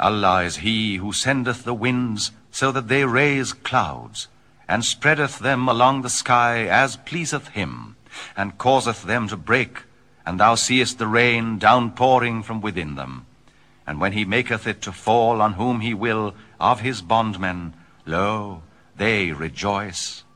Allah is he who sendeth the winds so that they raise clouds, and spreadeth them along the sky as pleaseth him, and causeth them to break, and thou seest the rain downpouring from within them. And when he maketh it to fall on whom he will of his bondmen, lo, they rejoice.